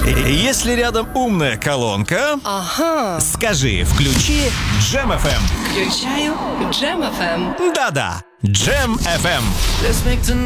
Если рядом умная колонка, Ага. скажи «включи Джем FM». Включаю Джем FM. Да-да, Джем FM. Let's make tonight